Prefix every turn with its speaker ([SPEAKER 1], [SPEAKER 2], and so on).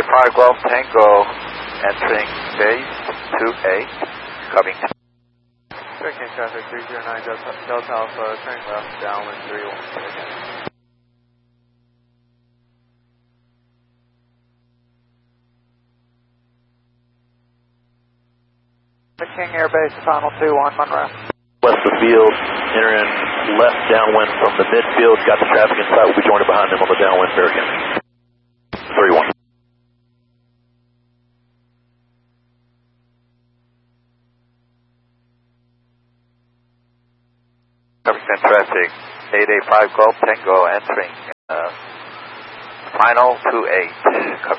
[SPEAKER 1] 5 Golf Tango, entering base 28, Covington.
[SPEAKER 2] Hurricane traffic 309 Delta Alpha, turning left, downwind 31.
[SPEAKER 3] King Air Base, final 2-1, Monroe.
[SPEAKER 4] West of field, entering left downwind from the midfield, got the traffic in sight, we'll be joining behind them on the downwind Hurricane. 31.
[SPEAKER 1] Covington traffic 885 Golf Tango, entering final 28, Covington.